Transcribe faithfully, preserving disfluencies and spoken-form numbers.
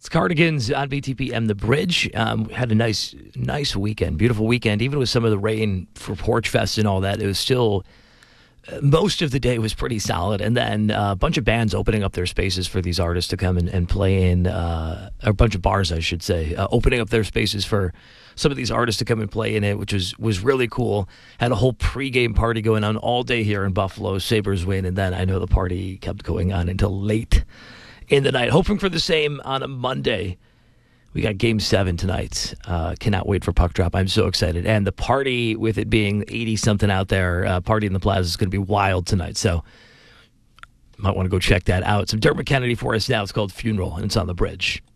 It's Cardigans on B T P M The Bridge. Um, we had a nice, nice weekend, beautiful weekend. Even with some of the rain for Porch Fest and all that, it was still, uh, most of the day was pretty solid. And then uh, a bunch of bands opening up their spaces for these artists to come and, and play in, uh, a bunch of bars, I should say, uh, opening up their spaces for some of these artists to come and play in it, which was, was really cool. Had a whole pregame party going on all day here in Buffalo. Sabres win, and then I know the party kept going on until late in the night. Hoping for the same on a Monday. We got Game seven tonight. Uh, cannot wait for Puck Drop. I'm so excited. And the party, with it being eighty-something out there, uh, Party in the Plaza is going to be wild tonight. So might want to go check that out. Some Dermot Kennedy for us now. It's called Funeral, and it's on The Bridge.